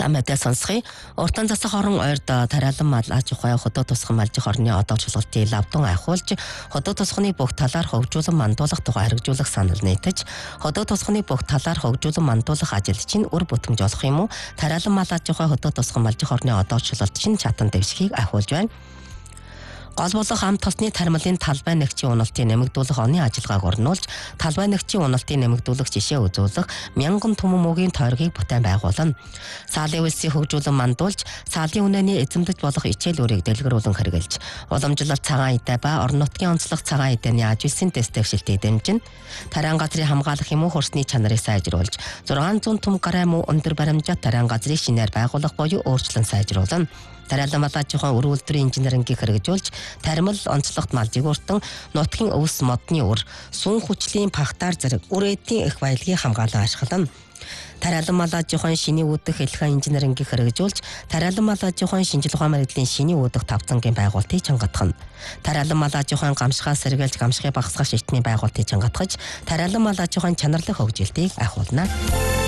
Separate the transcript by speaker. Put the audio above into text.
Speaker 1: Сайн мэдээ сонсгоё. Уртан засах орон ойрд тариалан мал аж ахуй хотод тусган малжих орны одоо чуулгалтын лавдан ахиулж хотод тусганы бүх талаар хөгжүүлэн мандуулах тухай хэрэгжүүлэх санал нийтэж хотод тусганы бүх талаар хөгжүүлэн мандуулах ажил чинь үр бүтэмж олох юм уу? Тариалан мал аж ахуй хотод тусган малжих орны одоо чуулгалт чинь чатан дэвшихийг ахиулж байна. Гол болох хамт тосны тармалын талбай нэгжийн уналтын нэмэгдүүлэх оны ажиллагааг орнуулж, талбай нэгжийн уналтын нэмэгдүүлэх жишээ үзүүлэх мянган түмэн мөгийн тойргийг бүтээн байгуулна. Саалын үлсийг хөгжүүлэн мандуулж, саалын үнэний эзэмдэж болох хичээлүүрийг дэлгэрүүлэн хэрэгжилж, уламжлалт цагаан идэ ба орон нутгийн онцлог цагаан идэний ажилсын тест дэвшилтийг дэмжин, тариан газрын хамгаалах юм уу хурсны чанарыг сайжруулж, 600 түмэн гаруй муу өндөр баримжат тариан газрыг шинээр байгуулах буюу өөрчлөн сайжруулна. Тариалан мал аж ахуй үр үйлдвэрийн инженерингийг хэрэгжүүлж, таримал онцлогт малжиг уртан, нутгийн өвс модны үр, сүн хүчлийн пахтаар зэрэг үр эдийн их баялагийг хамгаалан ашиглана. Тариалан мал аж ахуйн шиний үүдэх хэлхэн инженерингийг хэрэгжүүлж, тариалан мал аж ахуйн шинжлэх ухаан мэргэжлийн шиний үүдэх 5 цангийн байгуулалтыг чангатгана. Тариалан мал аж ахуйн гамшихаа сэргийлж, гамшихыг багасгах шийтний байгуулалтыг чангатгаж, тариалан мал аж ахуйн чанарлах хөгжилтийг ахиулна.